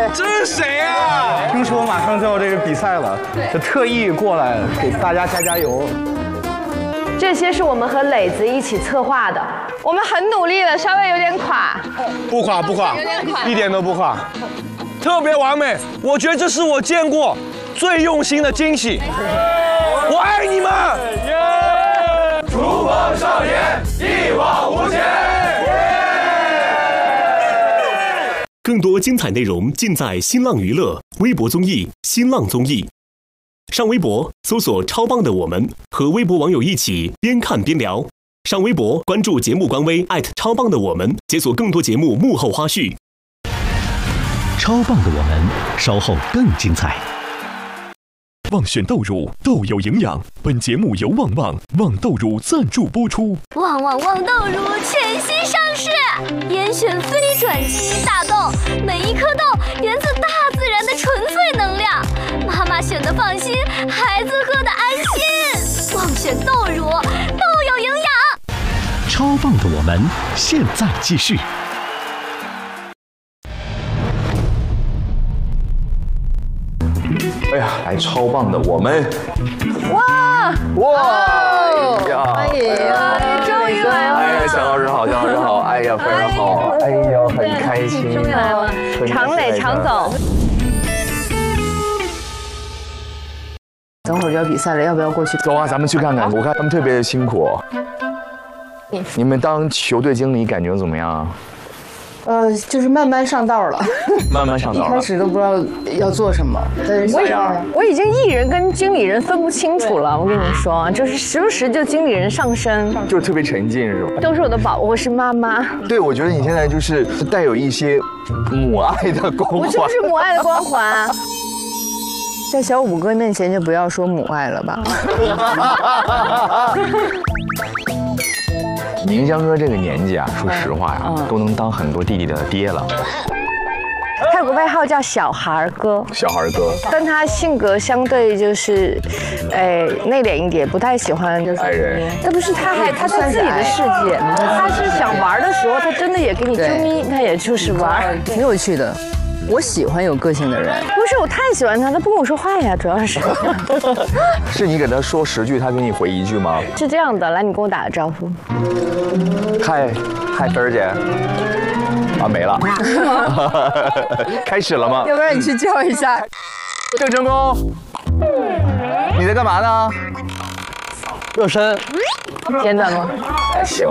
这是谁啊？ 听说马上就要这个比赛了，就特意过来给大家加加油。 这些是我们和磊子一起策划的，我们很努力了，稍微有点垮。 不垮不垮，一点都不垮，特别完美。我觉得这是我见过最用心的惊喜。我爱你们！ 厨房少年，一往无前。 更多精彩内容尽在新浪娱乐微博综艺新浪综艺。上微博搜索超棒的我们，和微博网友一起边看边聊。上微博关注节目官微超棒的我们，解锁更多节目幕后花絮。 超棒的我们，稍后更精彩。 旺选豆乳，豆有营养。本节目由旺豆乳赞助播出。 旺豆乳全新上市，严选非转基因大豆，每一颗豆源自大自然的纯粹能量，妈妈选的放心，孩子喝的安心。旺选豆乳，豆有营养。 超棒的我们，现在继续。 哎呀，来超棒的我们！ 哇！欢迎，终于来了！ 哎呀，蒋老师好，蒋老师好！哎呀，非常好！哎呀，很开心。 终于来了，常磊、常总。 等会儿就要比赛了，要不要过去？ 走啊，咱们去看看。我看他们特别的辛苦。你们当球队经理感觉怎么样？ 就是慢慢上道了， 慢慢上道了。 一开始都不知道要做什么，但是我已经艺人跟经理人分不清楚了。我跟你说，就是时不时就经理人上身， 就是特别沉浸，是吧？ 都是我的宝，我是妈妈。 对，我觉得你现在就是带有一些母爱的光环。 我这不是母爱的光环。 在小五哥面前就不要说母爱了吧。 宁江哥这个年纪啊，说实话呀，都能当很多弟弟的爹了。 他有个外号叫小孩哥， 小孩哥， 但他性格相对就是，内敛一点，不太喜欢就是爱人。 那不是他在自己的世界，他是想玩的时候，他真的也给你啾咪，他也就是玩， 挺有趣的。我喜欢有个性的人。 不是，我太喜欢他，他不跟我说话呀，主要是。 是你给他说10句，他给你回1句吗？ 是这样的，来，你跟我打个招呼。 嗨，芬儿姐。啊，没了。开始了吗？ 要不然你去叫一下。 郑成功，你在干嘛呢？ 热身。 简短吗？ 还行。